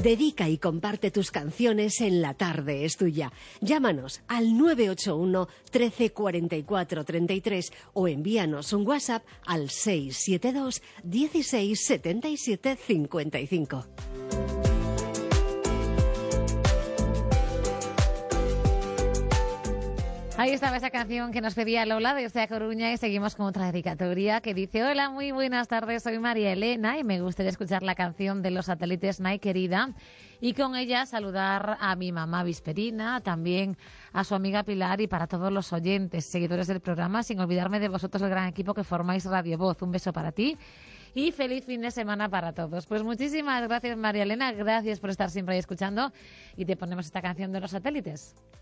Dedica y comparte tus canciones en La Tarde es Tuya. Llámanos al 981 13 44 33 o envíanos un WhatsApp al 672 16 77 55. Ahí estaba esa canción que nos pedía Lola desde A Coruña y seguimos con otra dedicatoria que dice: hola, muy buenas tardes, soy María Elena y me gustaría escuchar la canción de Los Satélites Nay Querida y con ella saludar a mi mamá Visperina, también a su amiga Pilar y para todos los oyentes, seguidores del programa, sin olvidarme de vosotros, el gran equipo que formáis Radio Voz. Un beso para ti y feliz fin de semana para todos. Pues muchísimas gracias, María Elena, gracias por estar siempre ahí escuchando y te ponemos esta canción de Los Satélites.